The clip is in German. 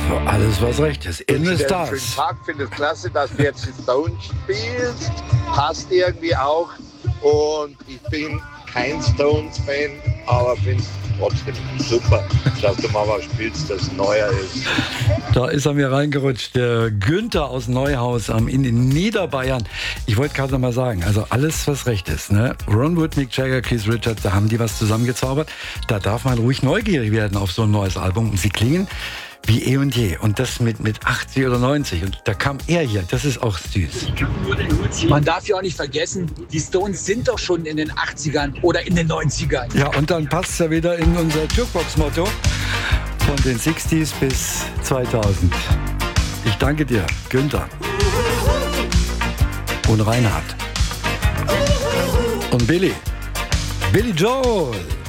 Alles, was recht ist. In the Stars. Schönen Tag, finde es klasse, dass du jetzt die Stones spielst. Passt irgendwie auch. Und ich bin kein Stones-Fan, aber finde es trotzdem super, dass du mal was spielst, das neuer ist. Da ist er mir reingerutscht, der Günther aus Neuhaus in Niederbayern. Ich wollte gerade noch mal sagen, also alles, was recht ist. Ne? Ron Wood, Mick Jagger, Keith Richards, da haben die was zusammengezaubert. Da darf man ruhig neugierig werden auf so ein neues Album. Und sie klingen wie eh und je. Und das mit 80 oder 90. Und da kam er hier. Das ist auch süß. Man darf ja auch nicht vergessen, die Stones sind doch schon in den 80ern oder in den 90ern. Ja, und dann passt es ja wieder in unser Jukebox-Motto von den 60s bis 2000. Ich danke dir, Günther. Und Reinhard. Und Billy Joel.